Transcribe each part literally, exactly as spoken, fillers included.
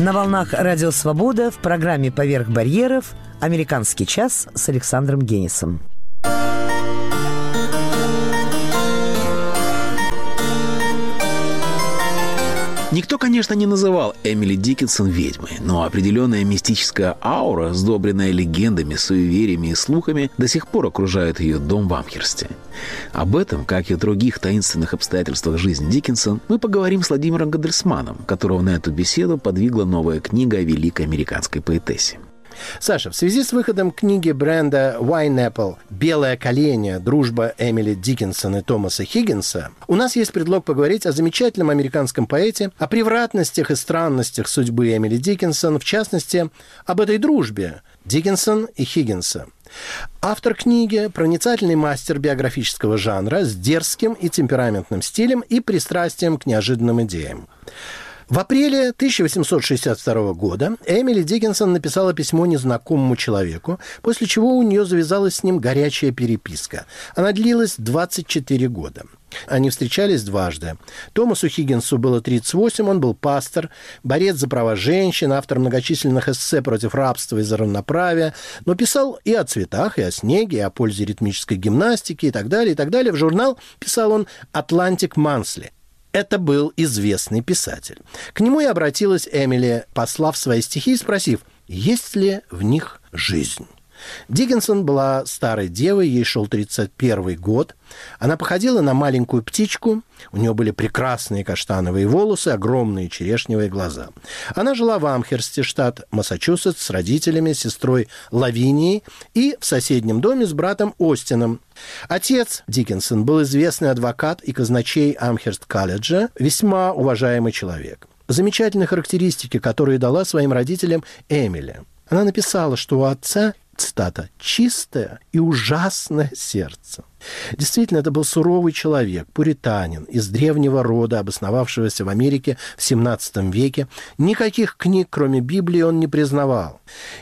На волнах Радио Свобода в программе «Поверх барьеров» «Американский час» с Александром Генисом. Никто, конечно, не называл Эмили Диккенсон ведьмой, но определенная мистическая аура, сдобренная легендами, суевериями и слухами, до сих пор окружает ее дом в Амхерсте. Об этом, как и о других таинственных обстоятельствах жизни Диккенсон, мы поговорим с Владимиром Гандельсманом, которого на эту беседу подвигла новая книга о великой американской поэтессе. Саша, в связи с выходом книги бренда Wineapple «Белое коленя. Дружба Эмили Диккенсон и Томаса Хиггинса» у нас есть предлог поговорить о замечательном американском поэте, о превратностях и странностях судьбы Эмили Диккенсон, в частности, об этой дружбе Диккенсон и Хиггинса. Автор книги – проницательный мастер биографического жанра с дерзким и темпераментным стилем и пристрастием к неожиданным идеям. В апреле тысяча восемьсот шестьдесят второго года Эмили Диккенсон написала письмо незнакомому человеку, после чего у нее завязалась с ним горячая переписка. Она длилась двадцать четыре года. Они встречались дважды. Томасу Хиггинсу было тридцать восемь, он был пастор, борец за права женщин, автор многочисленных эссе против рабства и за равноправие, но писал и о цветах, и о снеге, и о пользе ритмической гимнастики, и так далее, и так далее. В журнал писал он «Atlantic Monthly». Это был известный писатель. К нему и обратилась Эмили, послав свои стихи и спросив, есть ли в них жизнь. Диккенсон была старой девой, ей шел тридцать первый год. Она походила на маленькую птичку, у нее были прекрасные каштановые волосы, огромные черешневые глаза. Она жила в Амхерсте, штат Массачусетс, с родителями, сестрой Лавинией и в соседнем доме с братом Остином. Отец Диккенсон был известный адвокат и казначей Амхерст-колледжа, весьма уважаемый человек. Замечательные характеристики, которые дала своим родителям Эмили. Она написала, что у отца, цитата, «чистое и ужасное сердце». Действительно, это был суровый человек, пуританин, из древнего рода, обосновавшегося в Америке в семнадцатом веке. Никаких книг, кроме Библии, он не признавал.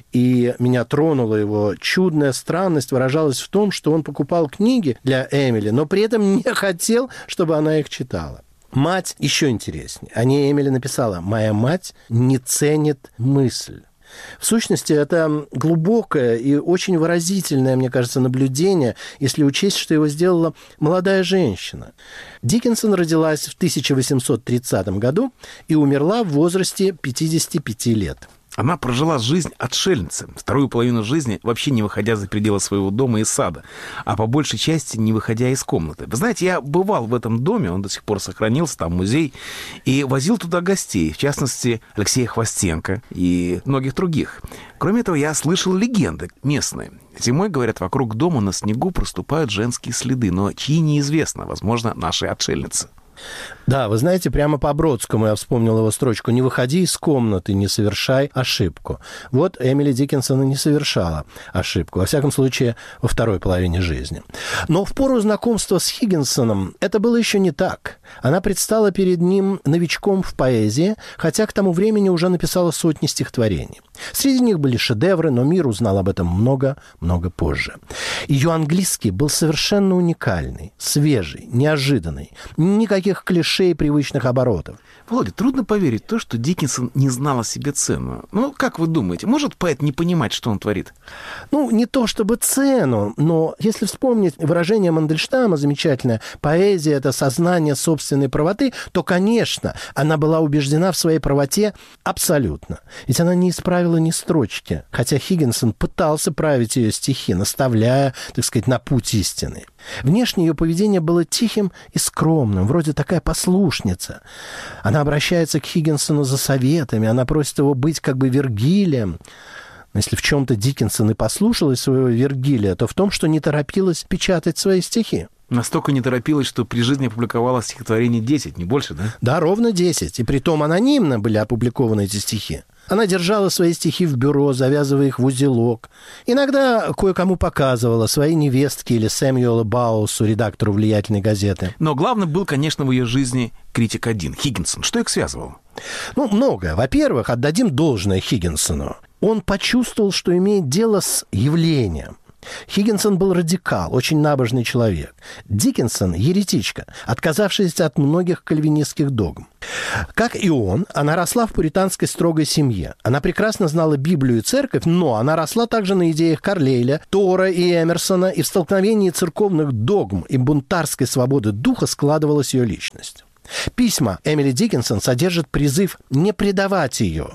И меня тронула его чудная странность, выражалась в том, что он покупал книги для Эмили, но при этом не хотел, чтобы она их читала. Мать еще интереснее. О ней Эмили написала: «Моя мать не ценит мысль». В сущности, это глубокое и очень выразительное, мне кажется, наблюдение, если учесть, что его сделала молодая женщина. Диккенсон родилась в тысяча восемьсот тридцатом году и умерла в возрасте пятидесяти пяти лет. Она прожила жизнь отшельницы, вторую половину жизни вообще не выходя за пределы своего дома и сада, а по большей части не выходя из комнаты. Вы знаете, я бывал в этом доме, он до сих пор сохранился, там музей, и возил туда гостей, в частности, Алексея Хвостенко и многих других. Кроме этого, я слышал легенды местные. Зимой, говорят, вокруг дома на снегу проступают женские следы, но чьи неизвестно, возможно, наши отшельницы. Да, вы знаете, прямо по Бродскому я вспомнил его строчку: «Не выходи из комнаты, не совершай ошибку». Вот Эмили Диккенсон и не совершала ошибку, во всяком случае, во второй половине жизни. Но в пору знакомства с Хиггинсоном это было еще не так. Она предстала перед ним новичком в поэзии, хотя к тому времени уже написала сотни стихотворений. Среди них были шедевры, но мир узнал об этом много-много позже. Ее английский был совершенно уникальный, свежий, неожиданный. Никаких клише и привычных оборотов. Володя, трудно поверить в то, что Диккенсон не знал о себе цену. Ну, как вы думаете, может поэт не понимать, что он творит? Ну, не то чтобы цену, но если вспомнить выражение Мандельштама замечательное, поэзия — это сознание собственной правоты, то, конечно, она была убеждена в своей правоте абсолютно. Ведь она не исправила ни строчки, хотя Хиггинсон пытался править ее стихи, наставляя, так сказать, на путь истины. Внешне ее поведение было тихим и скромным, вроде такая послушница. Она обращается к Хиггинсону за советами, она просит его быть как бы Вергилием. Но если в чем-то Диккенсон и послушалась своего Вергилия, то в том, что не торопилась печатать свои стихи. Настолько не торопилась, что при жизни опубликовала стихотворений десять, не больше, да? Да, ровно десять. И притом анонимно были опубликованы эти стихи. Она держала свои стихи в бюро, завязывая их в узелок. Иногда кое-кому показывала, своей невестке или Сэмюэлу Баусу, редактору влиятельной газеты. Но главным был, конечно, в ее жизни критик один, Хиггинсон. Что их связывало? Ну, многое. Во-первых, отдадим должное Хиггинсону. Он почувствовал, что имеет дело с явлением. Хиггинсон был радикал, очень набожный человек. Диккенсон – еретичка, отказавшаяся от многих кальвинистских догм. Как и он, она росла в пуританской строгой семье. Она прекрасно знала Библию и церковь, но она росла также на идеях Карлейля, Тора и Эмерсона, и в столкновении церковных догм и бунтарской свободы духа складывалась ее личность. Письма Эмили Диккенсон содержат призыв не предавать ее.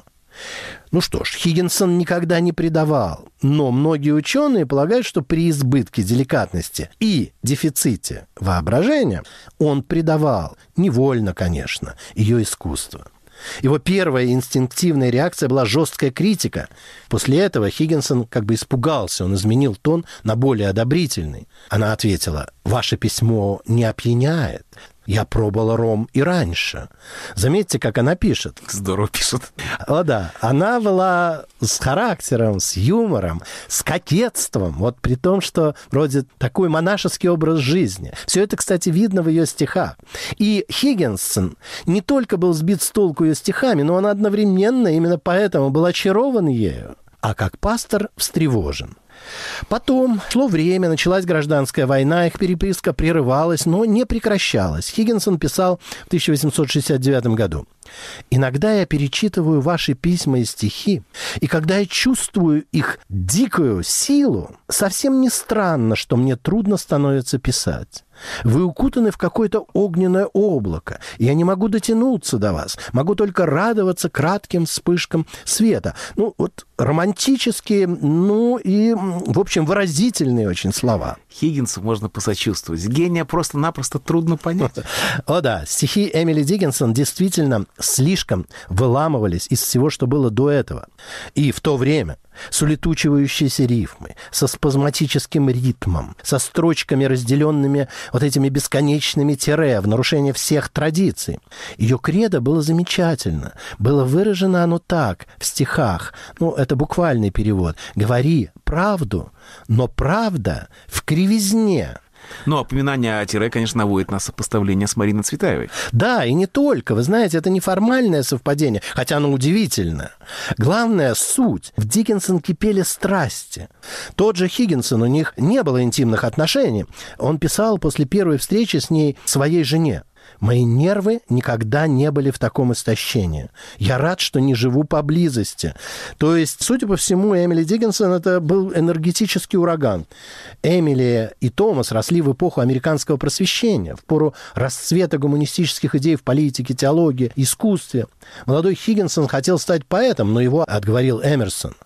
Ну что ж, Хиггинсон никогда не предавал, но многие ученые полагают, что при избытке деликатности и дефиците воображения он предавал, невольно, конечно, ее искусство. Его первая инстинктивная реакция была жесткая критика. После этого Хиггинсон как бы испугался, он изменил тон на более одобрительный. Она ответила: «Ваше письмо не опьяняет. Я пробовала ром и раньше». Заметьте, как она пишет. Здорово пишет. О да, она была с характером, с юмором, с кокетством, вот при том, что вроде такой монашеский образ жизни. Все это, кстати, видно в ее стихах. И Хиггинсон не только был сбит с толку ее стихами, но он одновременно именно поэтому был очарован ею, а как пастор встревожен. Потом шло время, началась гражданская война, их переписка прерывалась, но не прекращалась. Хиггинсон писал в тысяча восемьсот шестьдесят девятом году: «Иногда я перечитываю ваши письма и стихи, и когда я чувствую их дикую силу, совсем не странно, что мне трудно становится писать. Вы укутаны в какое-то огненное облако, и я не могу дотянуться до вас, могу только радоваться кратким вспышкам света». Ну, вот романтические, ну и, в общем, выразительные очень слова. Хиггинсу можно посочувствовать. Гения просто-напросто трудно понять. О да, стихи Эмили Диккенсон действительно слишком выламывались из всего, что было до этого. И в то время с улетучивающейся рифмой, со спазматическим ритмом, со строчками, разделенными вот этими бесконечными тире, в нарушение всех традиций. Ее кредо было замечательно. Было выражено оно так, в стихах. Ну, это буквальный перевод. «Говори правду, но правда в кривизне». Но упоминание о тире, конечно, наводит на сопоставление с Мариной Цветаевой. Да, и не только. Вы знаете, это не формальное совпадение, хотя оно удивительно. Главная суть. В Диккенсон кипели страсти. Тот же Хиггинсон, у них не было интимных отношений. Он писал после первой встречи с ней своей жене: «Мои нервы никогда не были в таком истощении. Я рад, что не живу поблизости». То есть, судя по всему, Эмили Диккенсон — это был энергетический ураган. Эмили и Томас росли в эпоху американского просвещения, в пору расцвета гуманистических идей в политике, теологии, искусстве. Молодой Хиггинсон хотел стать поэтом, но его отговорил Эмерсон.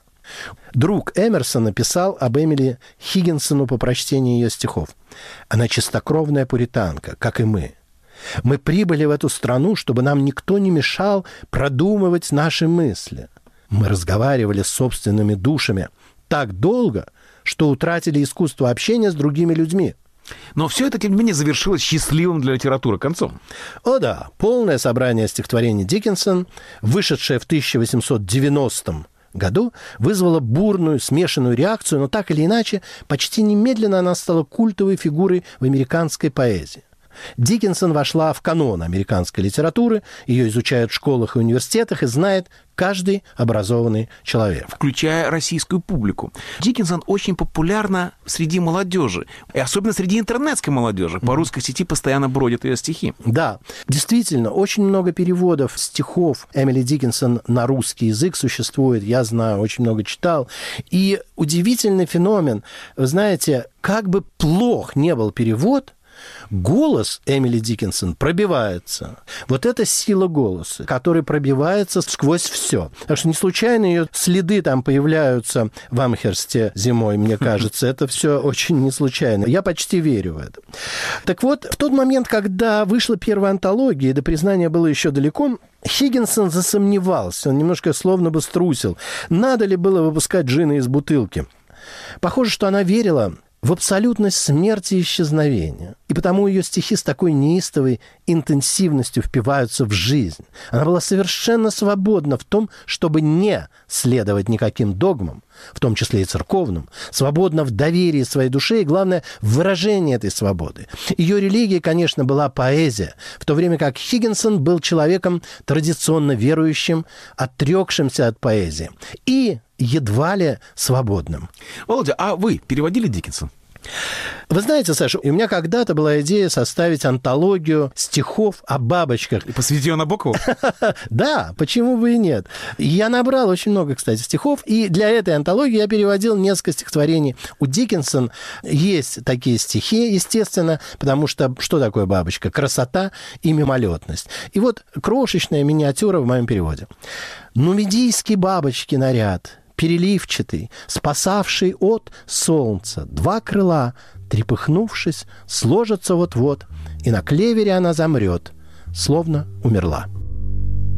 Друг Эмерсона писал об Эмили Хиггинсону по прочтении ее стихов: «Она чистокровная пуританка, как и мы. Мы прибыли в эту страну, чтобы нам никто не мешал продумывать наши мысли. Мы разговаривали с собственными душами так долго, что утратили искусство общения с другими людьми». Но все это, тем не менее, завершилось счастливым для литературы концом. О да, полное собрание стихотворений Диккенсон, вышедшее в тысяча восемьсот девяностом году, вызвало бурную смешанную реакцию, но так или иначе, почти немедленно она стала культовой фигурой в американской поэзии. Диккенсон вошла в канон американской литературы, ее изучают в школах и университетах и знает каждый образованный человек. Включая российскую публику. Диккенсон очень популярна среди молодежи, и особенно среди интернетской молодежи. По русской сети постоянно бродят ее стихи. Да, действительно, очень много переводов стихов Эмили Диккенсон на русский язык существует. Я знаю, очень много читал. И удивительный феномен. Вы знаете, как бы плох не был перевод, голос Эмили Диккенсон пробивается. Вот это сила голоса, который пробивается сквозь все. Так что не случайно ее следы там появляются в Амхерсте зимой, мне кажется. Это все очень не случайно. Я почти верю в это. Так вот, в тот момент, когда вышла первая антология, и до признания было еще далеко, Хиггинсон засомневался. Он немножко словно бы струсил. Надо ли было выпускать джина из бутылки? Похоже, что она верила в абсолютность смерти и исчезновения. И потому ее стихи с такой неистовой интенсивностью впиваются в жизнь. Она была совершенно свободна в том, чтобы не следовать никаким догмам, в том числе и церковным, свободна в доверии своей душе и, главное, в выражении этой свободы. Ее религией, конечно, была поэзия, в то время как Хиггинсон был человеком традиционно верующим, отрекшимся от поэзии. И едва ли свободным. Володя, а вы переводили Диккенса? Вы знаете, Саша, у меня когда-то была идея составить антологию стихов о бабочках. И посвятить ее Набокову? Да, почему бы и нет. Я набрал очень много, кстати, стихов, и для этой антологии я переводил несколько стихотворений. У Диккенсона есть такие стихи, естественно, потому что что такое бабочка? Красота и мимолетность. И вот крошечная миниатюра в моем переводе. «Нумидийский бабочки наряд, переливчатый, спасавший от солнца, два крыла, трепыхнувшись, сложатся вот-вот, и на клевере она замрет, словно умерла».